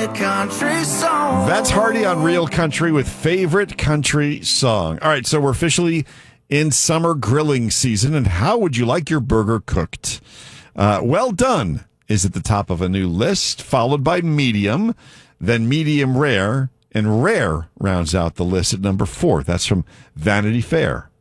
country song. That's Hardy on Real Country with favorite country song. All right, so we're officially in summer grilling season, and how would you like your burger cooked? Well done is at the top of a new list, followed by medium, then medium rare, and rare rounds out the list at number 4. That's from Vanity Fair.